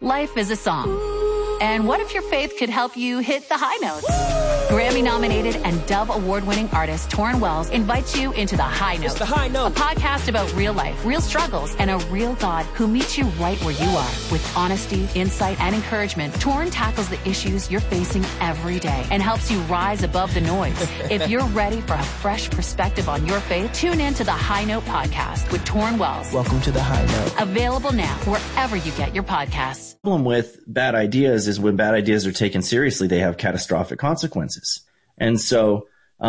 Life is a song. And what if your faith could help you hit the high notes? Grammy-nominated and Dove Award-winning artist Torrin Wells invites you into The High Note. It's The High Note. A podcast about real life, real struggles, and a real God who meets you right where you are. With honesty, insight, and encouragement, Torrin tackles the issues you're facing every day and helps you rise above the noise. If you're ready for a fresh perspective on your faith, tune in to The High Note podcast with Torrin Wells. Welcome to The High Note. Available now wherever you get your podcasts. The problem with bad ideas is when bad ideas are taken seriously, they have catastrophic consequences. And so,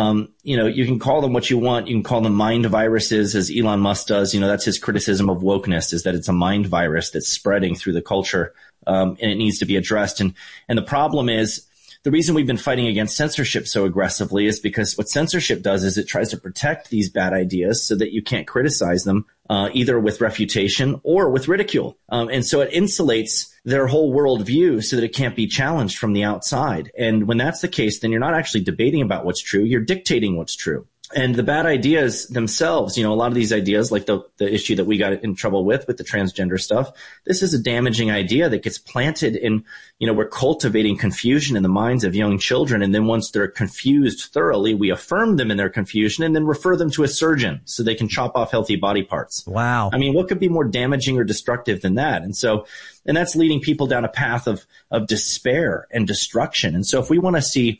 you can call them what you want. You can call them mind viruses, as Elon Musk does. That's his criticism of wokeness, is that it's a mind virus that's spreading through the culture, and it needs to be addressed. And the problem is, the reason we've been fighting against censorship so aggressively is because what censorship does is it tries to protect these bad ideas so that you can't criticize them, either with refutation or with ridicule. And so it insulates their whole worldview so that it can't be challenged from the outside. And when that's the case, then you're not actually debating about what's true. You're dictating what's true. And the bad ideas themselves, a lot of these ideas, like the issue that we got in trouble with the transgender stuff, this is a damaging idea that gets planted in, we're cultivating confusion in the minds of young children. And then once they're confused thoroughly, we affirm them in their confusion and then refer them to a surgeon so they can chop off healthy body parts. Wow. I mean, what could be more damaging or destructive than that? And that's leading people down a path of despair and destruction. And so if we want to see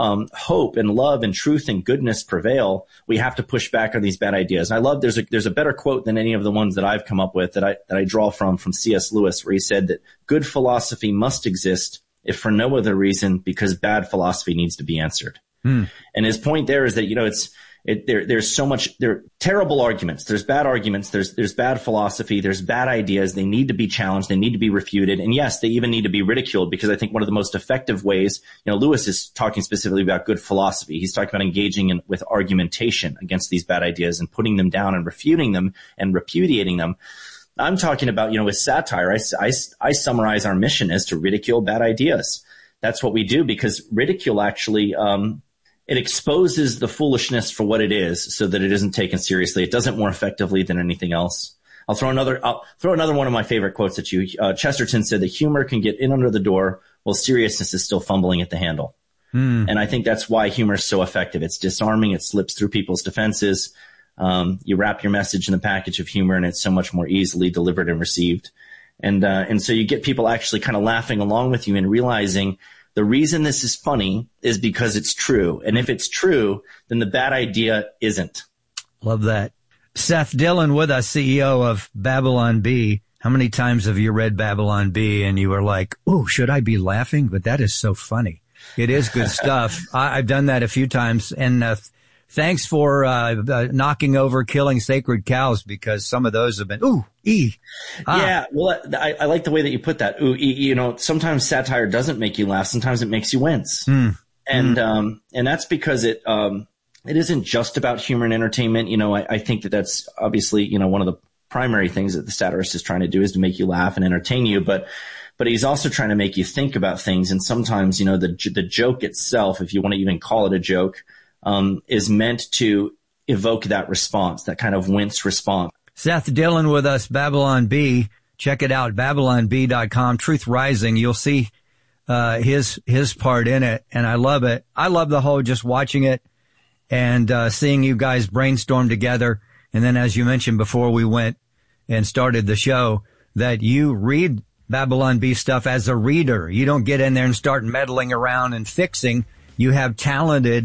hope and love and truth and goodness prevail, we have to push back on these bad ideas. And I love there's a better quote than any of the ones that I've come up with that I draw from C.S. Lewis, where he said that good philosophy must exist, if for no other reason, because bad philosophy needs to be answered. And his point there is that there's so much, there are terrible arguments. There's bad arguments. There's bad philosophy. There's bad ideas. They need to be challenged. They need to be refuted. And yes, they even need to be ridiculed, because I think one of the most effective ways, Lewis is talking specifically about good philosophy. He's talking about engaging with argumentation against these bad ideas and putting them down and refuting them and repudiating them. I'm talking about, with satire, I summarize our mission as to ridicule bad ideas. That's what we do, because ridicule actually, it exposes the foolishness for what it is so that it isn't taken seriously. It does it more effectively than anything else. I'll throw another one of my favorite quotes at you. Chesterton said that humor can get in under the door while seriousness is still fumbling at the handle. And I think that's why humor is so effective. It's disarming. It slips through people's defenses. You wrap your message in the package of humor, and it's so much more easily delivered and received. And so you get people actually kind of laughing along with you and realizing the reason this is funny is because it's true. And if it's true, then the bad idea isn't. Love that. Seth Dillon with us, CEO of Babylon Bee. How many times have you read Babylon Bee and you were like, oh, should I be laughing? But that is so funny. It is good stuff. I've done that a few times. And thanks for knocking over Killing Sacred Cows, because some of those have been, ooh, ee. Yeah, well, I like the way that you put that. Ooh, ee, sometimes satire doesn't make you laugh. Sometimes it makes you wince. And that's because it isn't just about humor and entertainment. I think that's obviously, one of the primary things that the satirist is trying to do is to make you laugh and entertain you. But he's also trying to make you think about things. And sometimes, the joke itself, if you want to even call it a joke, is meant to evoke that response, that kind of wince response. Seth Dillon with us, Babylon Bee. Check it out, babylonbee.com, Truth Rising. You'll see his part in it, and I love it. I love the whole just watching it and seeing you guys brainstorm together. And then, as you mentioned before we went and started the show, that you read Babylon Bee stuff as a reader. You don't get in there and start meddling around and fixing. You have talented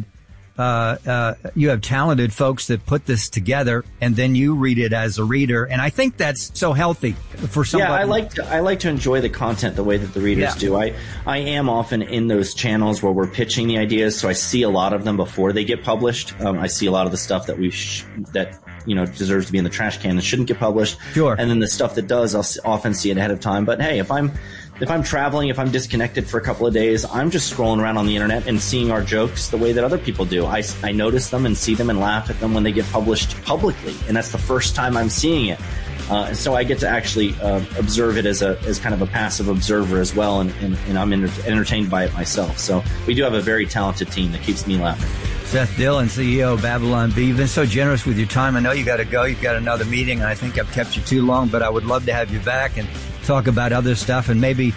folks that put this together, and then you read it as a reader. And I think that's so healthy for somebody. Yeah, I like to enjoy the content the way that the readers do. I am often in those channels where we're pitching the ideas, so I see a lot of them before they get published. I see a lot of the stuff that deserves to be in the trash can and shouldn't get published. Sure. And then the stuff that does, I'll often see it ahead of time. But hey, if I'm traveling, if I'm disconnected for a couple of days, I'm just scrolling around on the internet and seeing our jokes the way that other people do. I notice them and see them and laugh at them when they get published publicly. And that's the first time I'm seeing it. So I get to actually observe it as kind of a passive observer as well. And I'm entertained by it myself. So we do have a very talented team that keeps me laughing. Seth Dillon, CEO of Babylon Bee. You've been so generous with your time. I know you got to go. You've got another meeting, and I think I've kept you too long, but I would love to have you back and talk about other stuff and maybe